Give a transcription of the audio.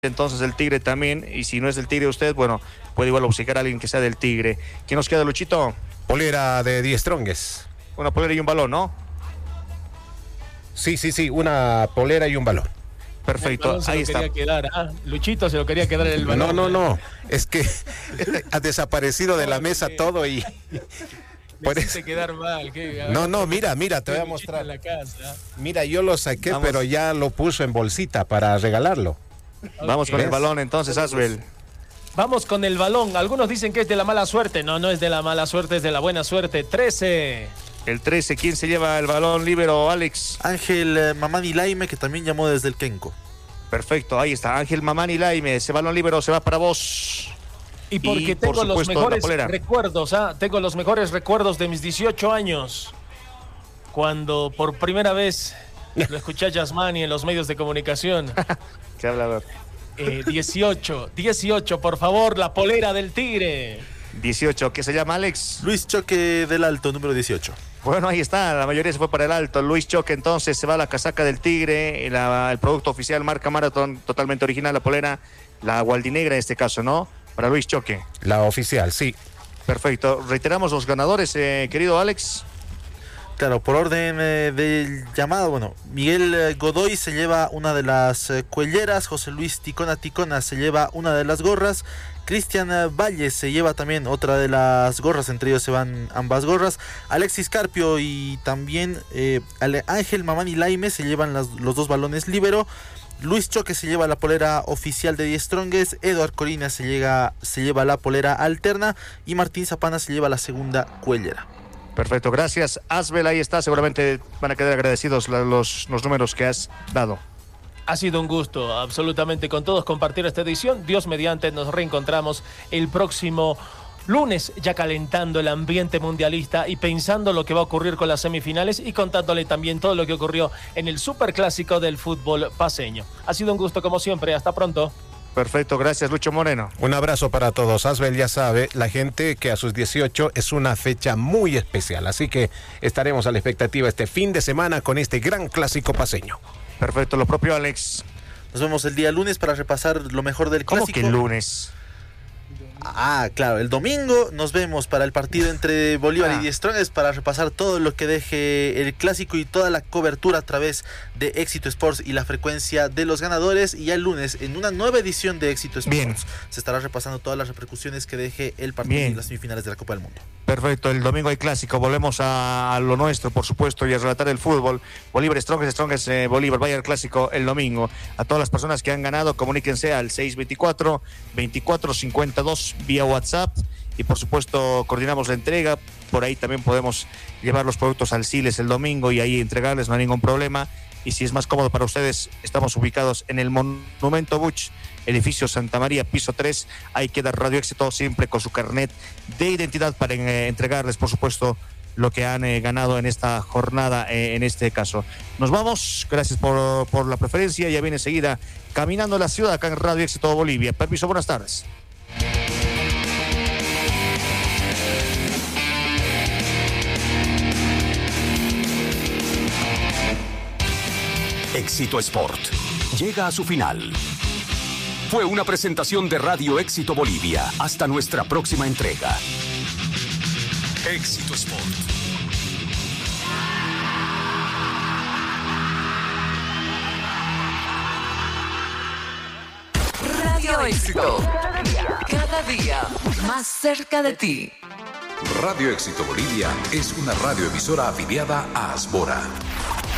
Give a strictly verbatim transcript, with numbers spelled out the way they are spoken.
entonces el Tigre también, y si no es del Tigre usted, bueno, puede igual obsequiar a alguien que sea del Tigre. ¿Quién nos queda, Luchito? Polera de Die Strongest. Una polera y un balón, ¿no? Sí, sí, sí, una polera y un balón. Perfecto, se ahí lo está. Quería quedar, ¿ah? Luchito se lo quería quedar en el balón. No, no, no, es que ha desaparecido de la mesa todo y... Me hiciste quedar mal. ¿Qué? No, no, mira, mira, te voy a mostrar. En la casa. Mira, yo lo saqué, Vamos. pero ya lo puso en bolsita para regalarlo. Vamos Ok. con el balón entonces, Asbel. Vamos con el balón. Algunos dicen que es de la mala suerte. No, no es de la mala suerte, es de la buena suerte. trece. El trece, ¿quién se lleva el balón, Líbero, Alex? Ángel eh, Mamani Laime, que también llamó desde el Kenco. Perfecto, ahí está, Ángel Mamani Laime. Ese balón Líbero se va para vos. Y porque Y, tengo por los supuesto, la mejores polera. recuerdos, ¿ah? Tengo los mejores recuerdos de mis dieciocho años. Cuando por primera vez lo escuché a Yasmani en los medios de comunicación. Qué hablador. Eh, dieciocho, dieciocho, por favor, la polera del Tigre. dieciocho, ¿qué se llama, Alex? Luis Choque del Alto, número dieciocho. Bueno, ahí está, la mayoría se fue para el alto. Luis Choque entonces se va a la casaca del Tigre, la- el producto oficial marca Marathon, totalmente original, la polera, la gualdinegra en este caso, ¿no? Para Luis Choque. La oficial, sí. Perfecto. Reiteramos los ganadores, eh, querido Alex. Claro, por orden eh, del llamado, bueno, Miguel eh, Godoy se lleva una de las eh, cuelleras, José Luis Ticona Ticona se lleva una de las gorras, Cristian eh, Valle se lleva también otra de las gorras, entre ellos se van ambas gorras, Alexis Carpio y también eh, Ale- Ángel Mamani Laime se llevan las- los dos balones Líbero, Luis Choque se lleva la polera oficial de Die Strongest, Eduard Corina se, llega, se lleva la polera alterna y Martín Zapana se lleva la segunda cuellera. Perfecto, gracias. Asbel, ahí está, seguramente van a quedar agradecidos la- los, los números que has dado. Ha sido un gusto, absolutamente, con todos compartir esta edición. Dios mediante, nos reencontramos el próximo lunes, ya calentando el ambiente mundialista y pensando lo que va a ocurrir con las semifinales y contándole también todo lo que ocurrió en el superclásico del fútbol paceño. Ha sido un gusto como siempre, hasta pronto. Perfecto, gracias, Lucho Moreno. Un abrazo para todos. Asbel ya sabe, la gente, que a sus dieciocho es una fecha muy especial. Así que estaremos a la expectativa este fin de semana con este gran clásico paceño. Perfecto, lo propio, Alex. Nos vemos el día lunes para repasar lo mejor del ¿Cómo clásico. que el lunes? Ah, claro, el domingo nos vemos para el partido entre Bolívar Ah. y Die Strongest para repasar todo lo que deje el clásico y toda la cobertura a través de Éxito Sports y la frecuencia de los ganadores. Y ya el lunes, en una nueva edición de Éxito Sports, Bien. se estará repasando todas las repercusiones que deje el partido Bien. en las semifinales de la Copa del Mundo. Perfecto, el domingo hay clásico, volvemos a, a lo nuestro, por supuesto, y a relatar el fútbol. Bolívar, Strongest, Strongest, eh, Bolívar, vaya al clásico el domingo. A todas las personas que han ganado, comuníquense al seis veinticuatro, veinticuatro cincuenta y dos vía WhatsApp. Y por supuesto, coordinamos la entrega. Por ahí también podemos llevar los productos al Siles el domingo y ahí entregarles, no hay ningún problema. Y si es más cómodo para ustedes, estamos ubicados en el Monumento Buch, edificio Santa María, piso tres. Ahí queda Radio Éxito, siempre con su carnet de identidad para eh, entregarles, por supuesto, lo que han eh, ganado en esta jornada, eh, en este caso. Nos vamos, gracias por, por la preferencia. Ya viene enseguida Caminando la Ciudad acá en Radio Éxito Bolivia. Permiso, buenas tardes. Éxito Sport llega a su final. Fue una presentación de Radio Éxito Bolivia. Hasta nuestra próxima entrega. Éxito Sport. Radio Éxito. Cada día más cerca de ti. Radio Éxito Bolivia es una radioemisora afiliada a Asbora.